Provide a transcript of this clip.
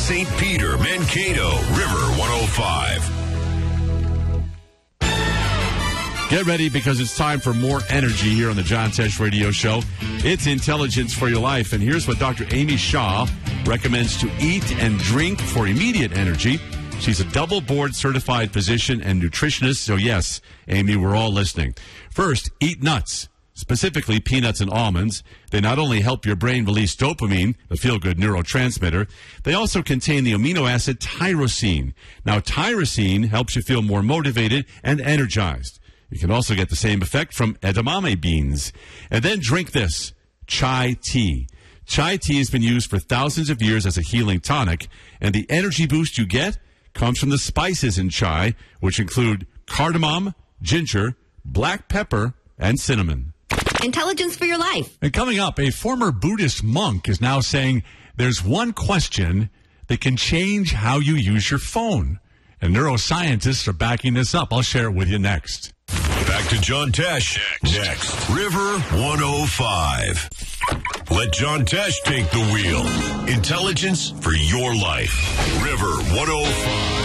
St. Peter, Mankato, River 105. Get ready because it's time for more energy here on the John Tesh Radio Show. It's intelligence for your life. And here's what Dr. Amy Shah recommends to eat and drink for immediate energy. She's a double board certified physician and nutritionist. So yes, Amy, we're all listening. First, eat nuts, specifically peanuts and almonds. They not only help your brain release dopamine, the feel-good neurotransmitter, they also contain the amino acid tyrosine. Now, tyrosine helps you feel more motivated and energized. You can also get the same effect from edamame beans. And then drink this, chai tea. Chai tea has been used for thousands of years as a healing tonic, and the energy boost you get comes from the spices in chai, which include cardamom, ginger, black pepper, and cinnamon. Intelligence for your life. And coming up, a former Buddhist monk is now saying there's one question that can change how you use your phone. And neuroscientists are backing this up. I'll share it with you next. Back to John Tesh. Next, River 105. Let John Tesh take the wheel. Intelligence for your life. River 105.